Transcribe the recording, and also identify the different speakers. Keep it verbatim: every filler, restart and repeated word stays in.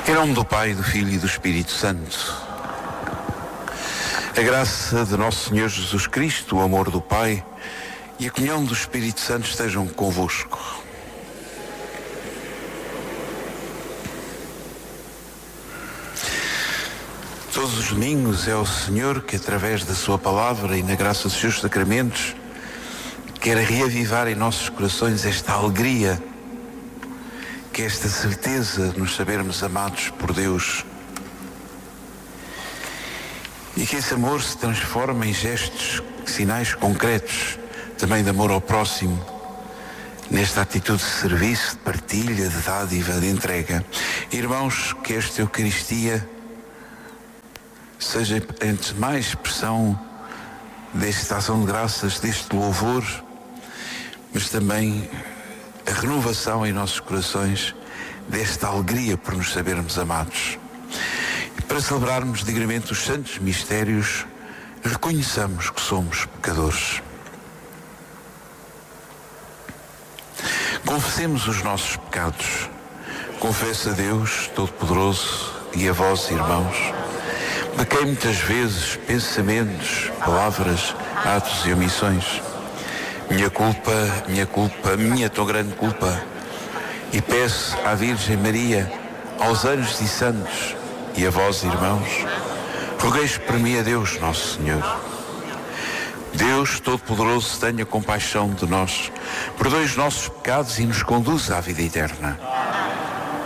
Speaker 1: Em nome do Pai, do Filho e do Espírito Santo. A graça de nosso Senhor Jesus Cristo, o amor do Pai e a comunhão do Espírito Santo estejam convosco. Todos os domingos é o Senhor que, através da sua palavra e na graça dos seus sacramentos, quer reavivar em nossos corações esta alegria, que é esta certeza de nos sabermos amados por Deus. E que esse amor se transforma em gestos, sinais concretos, também de amor ao próximo, nesta atitude de serviço, de partilha, de dádiva, de entrega. Irmãos, que esta Eucaristia seja, antes de mais, expressão desta ação de graças, deste louvor, mas também a renovação em nossos corações desta alegria por nos sabermos amados. E para celebrarmos dignamente os santos mistérios, reconheçamos que somos pecadores. Confessemos os nossos pecados. Confesso a Deus Todo-Poderoso e a vós, irmãos, pequei muitas vezes, pensamentos, palavras, atos e omissões. Minha culpa, minha culpa, minha tão grande culpa. E peço à Virgem Maria, aos anjos e santos e a vós, irmãos, rogueis por mim a Deus Nosso Senhor. Deus Todo-Poderoso tenha compaixão de nós, perdoe os nossos pecados e nos conduza à vida eterna.